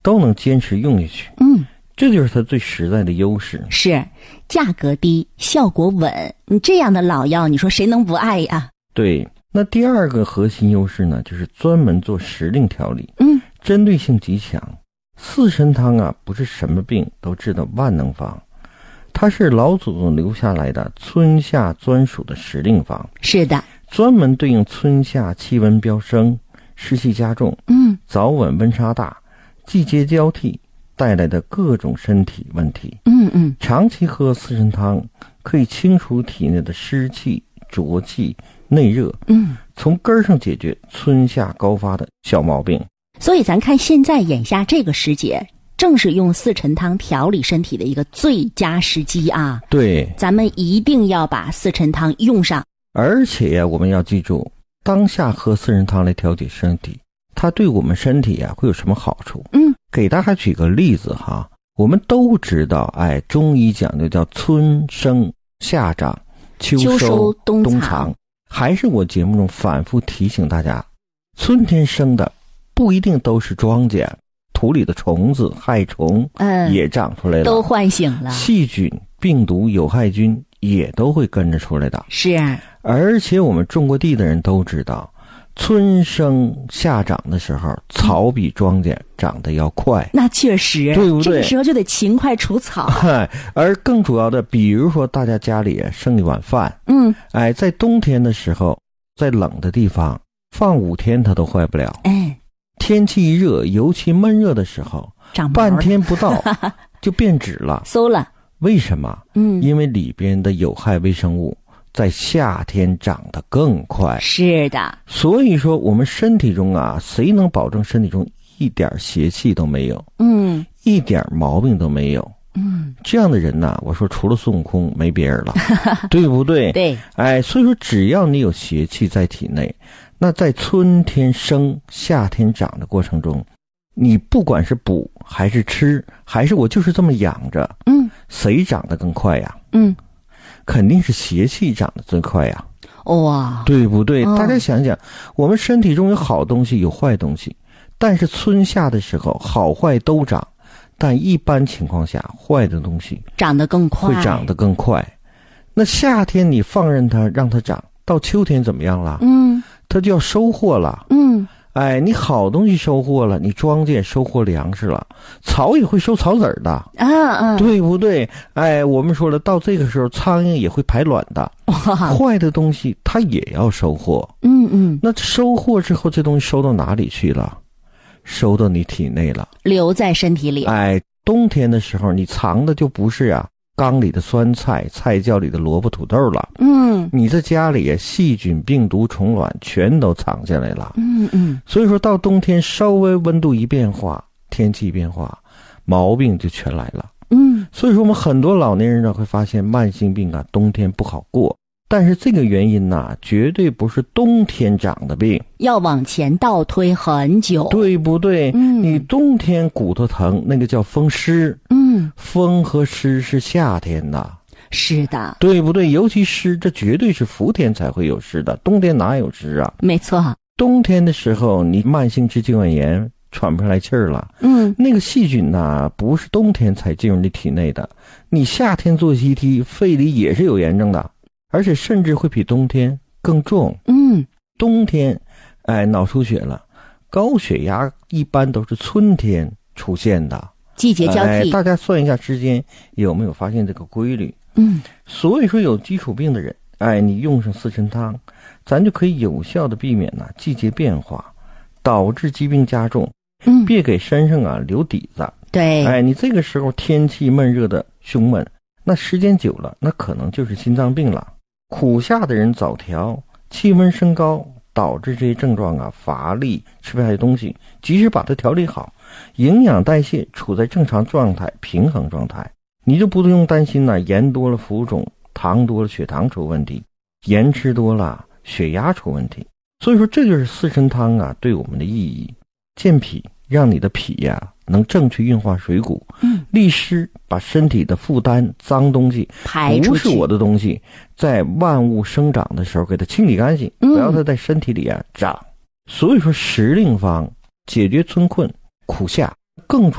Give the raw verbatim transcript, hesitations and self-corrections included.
都能坚持用下去。 嗯， 这就是它最实在的优势。 是价格低，效果稳。你这样的老药，你说谁能不爱呀？ 对，那第二个核心优势呢，就是专门做时令调理， 嗯， 针对性极强。四神汤啊，不是什么病都治的万能方，它是老祖宗留下来的春夏专属的时令方。 是的， 专门对应春夏气温飙升、湿气加重、 嗯， 早晚温差大、季节交替带来的各种身体问题。 嗯嗯， 长期喝四神汤可以清除体内的湿气、浊气、内热， 嗯， 从根儿上解决春夏高发的小毛病。 所以咱看现在眼下这个时节，正是用四神汤调理身体的一个最佳时机啊！ 对， 咱们一定要把四神汤用上。 而且呀，我们要记住，当下喝四神汤来调节身体，它对我们身体呀会有什么好处？ 嗯， 给大家举个例子哈，我们都知道，哎，中医讲究叫春生夏长秋收秋收冬藏冬藏，还是我节目中反复提醒大家，春天生的不一定都是庄稼，土里的虫子、害虫嗯， 也长出来了， 都唤醒了， 细菌、病毒、有害菌也都会跟着出来的。 是， 而且我们种过地的人都知道，春生夏长的时候，草比庄稼长得要快， 那确实， 对不对？ 这个时候就得勤快除草。 而更主要的，比如说大家家里剩一碗饭， 嗯， 哎，在冬天的时候，在冷的地方放五天它都坏不了。 哎， 天气一热，尤其闷热的时候， 长半天不到就变质了， 馊了。 为什么？ 嗯， 因为里边的有害微生物在夏天长得更快。 是的， 所以说我们身体中啊，谁能保证身体中一点邪气都没有， 嗯， 一点毛病都没有？ 嗯， 这样的人呢，我说除了孙悟空没别人了，对不对？ 对， 哎，所以说只要你有邪气在体内，那在春天生、夏天长的过程中，你不管是补还是吃，还是我就是这么养着， 嗯， 谁长得更快呀？ 嗯， 肯定是邪气长得最快呀， 哇， 对不对？ 哦， 大家想想，我们身体中有好东西，有坏东西，但是春夏的时候，好坏都长，但一般情况下，坏的东西长得更快， 会长得更快。那夏天你放任它，让它长，到秋天怎么样了？ 嗯， 它就要收获了。 嗯， 哎，你好东西收获了，你庄稼收获粮食了，草也会收草籽儿的， 啊啊， 对不对？哎，我们说了，到这个时候，苍蝇也会排卵的， 哇， 坏的东西它也要收获。 嗯嗯， 那收获之后，这东西收到哪里去了？收到你体内了， 留在身体里。 哎，冬天的时候，你藏的就不是啊缸里的酸菜、菜窖里的萝卜土豆了， 嗯， 你在家里细菌、病毒、虫卵全都藏下来了。 嗯嗯， 所以说到冬天稍微温度一变化，天气一变化，毛病就全来了。 嗯， 所以说我们很多老年人呢会发现慢性病啊冬天不好过，但是这个原因呢绝对不是冬天长的病， 要往前倒推很久， 对不对？ 嗯， 你冬天骨头疼那个叫风湿， 嗯， 风和湿是夏天呐， 是的， 对不对？尤其湿，这绝对是伏天才会有湿的，冬天哪有湿啊？ 没错， 冬天的时候你慢性支气管炎喘不上来气儿了， 嗯， 那个细菌呐不是冬天才进入你体内的，你夏天做 C T 肺里也是有炎症的，而且甚至会比冬天更重。 嗯， 冬天哎脑出血了，高血压一般都是春天出现的， 季节交替， 哎，大家算一下之间有没有发现这个规律？ 嗯， 所以说有基础病的人，哎，你用上四神汤，咱就可以有效的避免呢季节变化导致疾病加重。 嗯， 别给身上啊留底子。 对， 哎，你这个时候天气闷热的胸闷，那时间久了，那可能就是心脏病了。苦夏的人早调，气温升高，导致这些症状啊，乏力，吃不下去东西，及时把它调理好，营养代谢处在正常状态、平衡状态，你就不用担心呢、啊，盐多了浮肿，糖多了血糖出问题，盐吃多了血压出问题。所以说，这就是四神汤啊对我们的意义。健脾，让你的脾呀、啊、能正确运化水谷， 嗯，利湿，把身体的负担、脏东西排出去， 不是我的东西，在万物生长的时候给它清理干净， 嗯、 不要它在身体里啊长。所以说，时令方解决春困、苦夏， 更